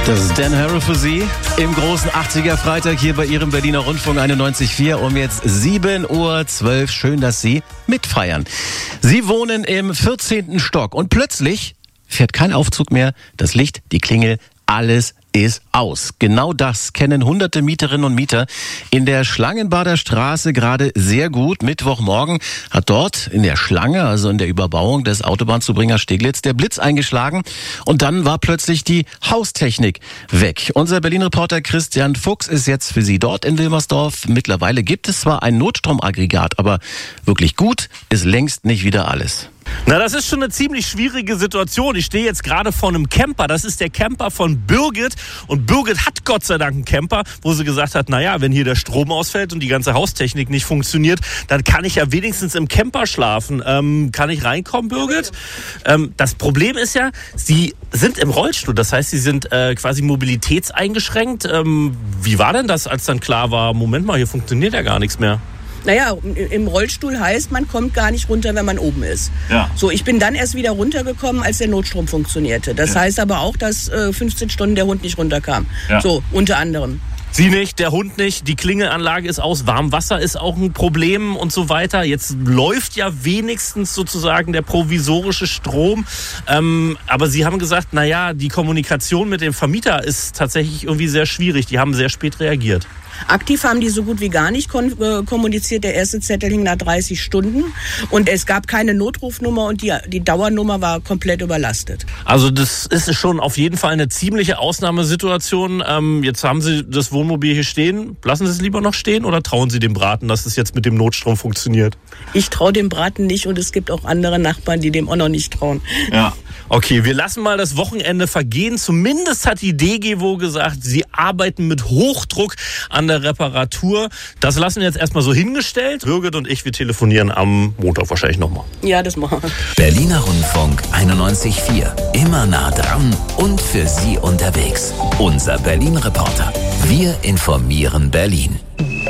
Das ist Dan Harrow für Sie im großen 80er Freitag hier bei Ihrem Berliner Rundfunk 91.4 um jetzt 7:12 Uhr. Schön, dass Sie mitfeiern. Sie wohnen im 14. Stock und plötzlich fährt kein Aufzug mehr, das Licht, die Klingel, alles ist aus. Genau das kennen hunderte Mieterinnen und Mieter in der Schlangenbader Straße gerade sehr gut. Mittwochmorgen hat dort in der Schlange, also in der Überbauung des Autobahnzubringers Steglitz, der Blitz eingeschlagen und dann war plötzlich die Haustechnik weg. Unser Berlin-Reporter Christian Fuchs ist jetzt für Sie dort in Wilmersdorf. Mittlerweile gibt es zwar ein Notstromaggregat, aber wirklich gut ist längst nicht wieder alles. Na, das ist schon eine ziemlich schwierige Situation. Ich stehe jetzt gerade vor einem Camper. Das ist der Camper von Birgit. Und Birgit hat Gott sei Dank einen Camper, wo sie gesagt hat, naja, wenn hier der Strom ausfällt und die ganze Haustechnik nicht funktioniert, dann kann ich ja wenigstens im Camper schlafen. Kann ich reinkommen, Birgit? Das Problem ist ja, Sie sind im Rollstuhl. Das heißt, Sie sind quasi mobilitätseingeschränkt. Wie war denn das, als dann klar war, Moment mal, hier funktioniert ja gar nichts mehr? Naja, im Rollstuhl heißt, man kommt gar nicht runter, wenn man oben ist. Ja. So, ich bin dann erst wieder runtergekommen, als der Notstrom funktionierte. Das heißt aber auch, dass 15 Stunden der Hund nicht runterkam. Ja. So, unter anderem. Sie nicht, der Hund nicht, die Klingelanlage ist aus, Warmwasser ist auch ein Problem und so weiter. Jetzt läuft ja wenigstens sozusagen der provisorische Strom. Aber Sie haben gesagt, naja, die Kommunikation mit dem Vermieter ist tatsächlich irgendwie sehr schwierig. Die haben sehr spät reagiert. Aktiv haben die so gut wie gar nicht kommuniziert. Der erste Zettel hing nach 30 Stunden und es gab keine Notrufnummer und die Dauernummer war komplett überlastet. Also das ist schon auf jeden Fall eine ziemliche Ausnahmesituation. Jetzt haben Sie das Wohnmobil hier stehen. Lassen Sie es lieber noch stehen oder trauen Sie dem Braten, dass es jetzt mit dem Notstrom funktioniert? Ich traue dem Braten nicht und es gibt auch andere Nachbarn, die dem auch noch nicht trauen. Ja. Okay, wir lassen mal das Wochenende vergehen. Zumindest hat die DGWO gesagt, sie arbeiten mit Hochdruck an der Reparatur. Das lassen wir jetzt erstmal so hingestellt. Birgit und ich, wir telefonieren am Montag wahrscheinlich nochmal. Ja, das machen wir. Berliner Rundfunk 91.4. Immer nah dran und für Sie unterwegs. Unser Berlin-Reporter. Wir informieren Berlin.